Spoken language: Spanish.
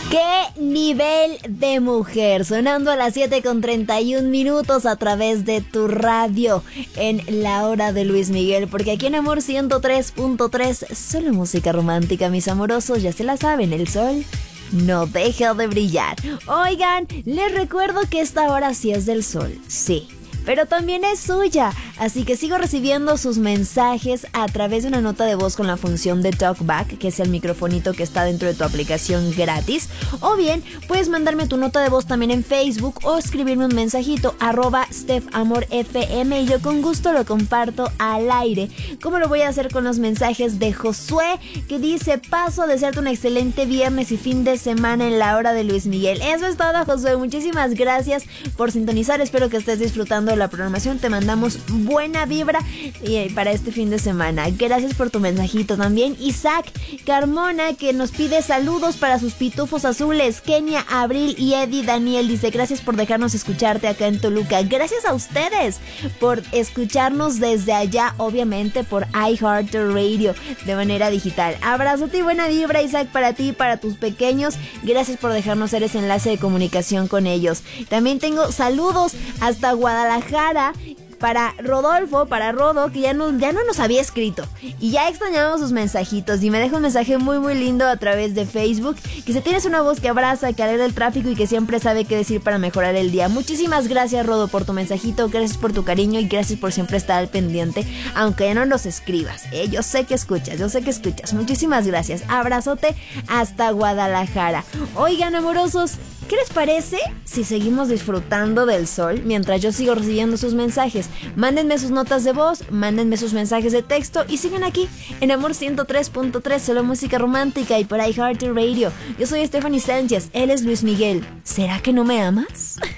¡Qué nivel de mujer! Sonando a las 7:31 a través de tu radio en la hora de Luis Miguel, porque aquí en Amor 103.3 solo música romántica, mis amorosos, ya se la saben, el sol no deja de brillar. Oigan, les recuerdo que esta hora sí es del sol, sí, pero también es suya, así que sigo recibiendo sus mensajes a través de una nota de voz con la función de TalkBack, que es el microfonito que está dentro de tu aplicación gratis, o bien puedes mandarme tu nota de voz también en Facebook o escribirme un mensajito @StefAmorFM y yo con gusto lo comparto al aire, como lo voy a hacer con los mensajes de Josué, que dice: paso a desearte un excelente viernes y fin de semana en la hora de Luis Miguel. Eso es todo, Josué, muchísimas gracias por sintonizar, espero que estés disfrutando de la programación, te mandamos buena vibra para este fin de semana. Gracias por tu mensajito. También Isaac Carmona, que nos pide saludos para sus pitufos azules, Kenia, Abril y Eddie Daniel, dice: gracias por dejarnos escucharte acá en Toluca. Gracias a ustedes por escucharnos desde allá, obviamente por iHeartRadio de manera digital. Abrazote y buena vibra, Isaac, para ti y para tus pequeños. Gracias por dejarnos ser ese enlace de comunicación con ellos. También tengo saludos hasta Guadalajara para Rodolfo, para Rodo, que ya no nos había escrito y ya extrañamos sus mensajitos, y me deja un mensaje muy muy lindo a través de Facebook, que se tienes una voz que abraza, que alegra el tráfico y que siempre sabe qué decir para mejorar el día. Muchísimas gracias, Rodo, por tu mensajito, gracias por tu cariño y gracias por siempre estar al pendiente, aunque ya no nos escribas, yo sé que escuchas, muchísimas gracias. Abrazote hasta Guadalajara. Oigan, amorosos, ¿qué les parece si seguimos disfrutando del sol mientras yo sigo recibiendo sus mensajes? Mándenme sus notas de voz, mándenme sus mensajes de texto y sigan aquí en Amor 103.3, solo música romántica y por iHeartRadio. Yo soy Stephanie Sánchez, él es Luis Miguel. ¿Será que no me amas?